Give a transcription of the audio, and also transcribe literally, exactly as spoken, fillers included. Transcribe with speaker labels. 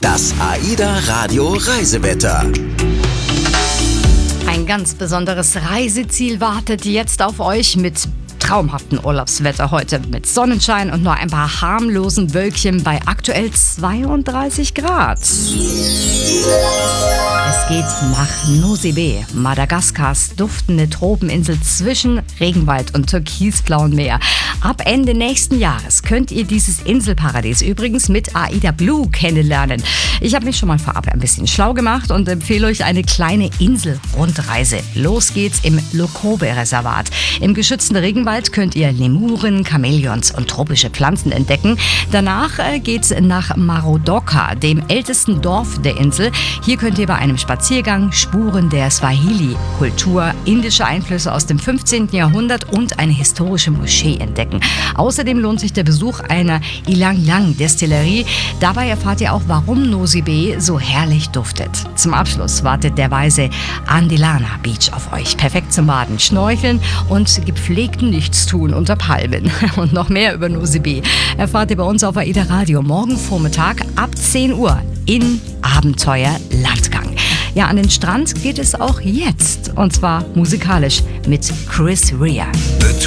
Speaker 1: Das AIDA Radio Reisewetter.
Speaker 2: Ein ganz besonderes Reiseziel wartet jetzt auf euch mit traumhaften Urlaubswetter heute mit Sonnenschein und nur ein paar harmlosen Wölkchen bei aktuell zweiunddreißig Grad. Es geht nach Nosy Be, Madagaskars duftende Tropeninsel zwischen Regenwald und türkisblauem Meer. Ab Ende nächsten Jahres könnt ihr dieses Inselparadies übrigens mit AIDA Blue kennenlernen. Ich habe mich schon mal vorab ein bisschen schlau gemacht und empfehle euch eine kleine Inselrundreise. Los geht's im Lokobe-Reservat. Im geschützten Regenwald könnt ihr Lemuren, Chamäleons und tropische Pflanzen entdecken. Danach äh, geht's nach Marodoka, dem ältesten Dorf der Insel. Hier könnt ihr bei einem Spaziergang Spuren der Swahili-Kultur, indische Einflüsse aus dem fünfzehnten Jahrhundert und eine historische Moschee entdecken. Außerdem lohnt sich der Besuch einer Ylang-Ylang-Destillerie. Dabei erfahrt ihr auch, warum Nosy Be so herrlich duftet. Zum Abschluss wartet der weise Andilana Beach auf euch. Perfekt zum Baden, Schnorcheln und gepflegten Nichtstun unter Palmen. Und noch mehr über Nosy Be erfahrt ihr bei uns auf AIDA Radio morgen Vormittag ab zehn Uhr in Abenteuer Landgang. Ja, an den Strand geht es auch jetzt. Und zwar musikalisch mit Chris Rea.